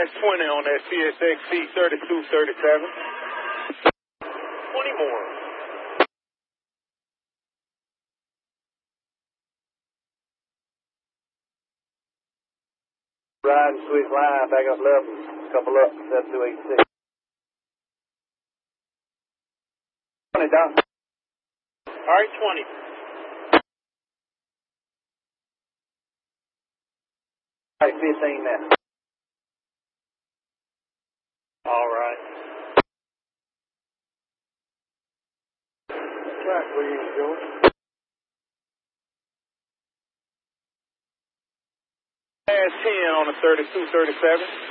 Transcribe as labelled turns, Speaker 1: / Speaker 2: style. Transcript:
Speaker 1: 20 on that CSXC 3237. 20 more.
Speaker 2: Riding switch line, back up left, couple up, 7286. 20, Doc.
Speaker 1: All right, 20.
Speaker 2: All right, 15 now.
Speaker 1: All right.
Speaker 2: Track, please, George.
Speaker 1: Last 10 on the 3237.